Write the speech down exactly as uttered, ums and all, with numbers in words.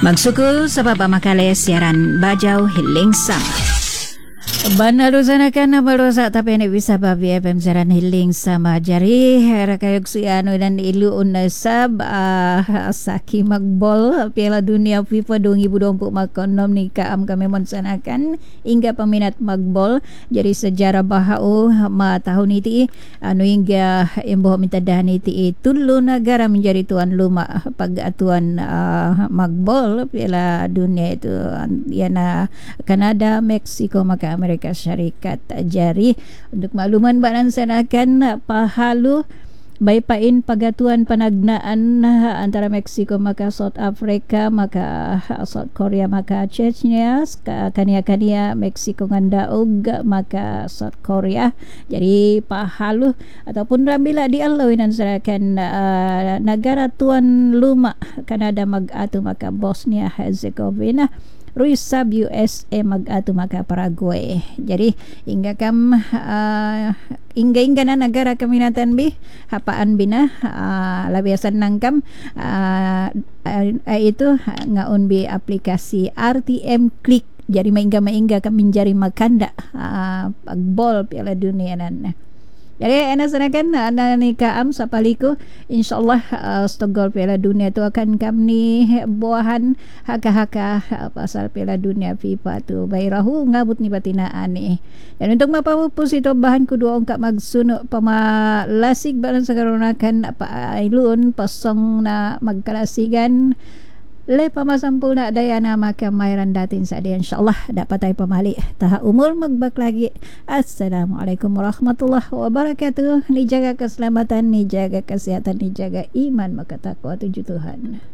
Magsuko sa babamakalay siaran Bajau Hiling Sama. Banaluzanakan na barusa tapi ni bisa babi F M siaran Hiling Sama jari rakayog siano dan iluun na sab uh, saki magbol Piala Dunia FIFA dua ribu dua puluh makonom ni kaam kami mensanakan hingga peminat magbol jadi sejarah bahau ma tahun ini anu hingga imboh minta dah niti tulu negara menjadi tuan rumah pagatuan uh, magbol Piala Dunia itu yana Kanada, Meksiko maka Amerika Syarikat jari untuk makluman banan sanakan pahalu baipain pagatuan panagnaan antara Meksiko maka South Africa maka South Korea maka Chechnya kania-kania Meksiko ngandaog maka South Korea jadi pahalu ataupun rabila dialawinan sanakan uh, negara tuan rumah Kanada mag-atu maka Bosnia Herzegovina Ruisab U S A mag-atu maka Paraguay. Jadi hingga kam uh, hingga-hingga na negara kaminatan bi hapaan bina uh, labiasan nangkam uh, uh, itu ngaun bi aplikasi R T M Click. Jadi maingga-maingga kami menjadi makanda uh, pagbol Piala Dunia nan. Jadi enak sanakan anda ni kaam sapaliku insyaallah uh, stogol Piala Dunia tu akan kami buahan haka-haka uh, pasal Piala Dunia FIFA tu bairahu ngabut ni batinaan ni. Dan untuk mapapus itu bahan kedua ongkap magsunuk pamalasig balan sakarunakan apa ilun pasong na magkalasigan le pamasampul na dayana maka mayran datin sa dia insyaallah dapat ay pamali taha umur magbak lagi. Assalamualaikum warahmatullahi wabarakatuh. Ni jaga keselamatan, ni jaga kesehatan, ni jaga iman maka takwa tuju Tuhan.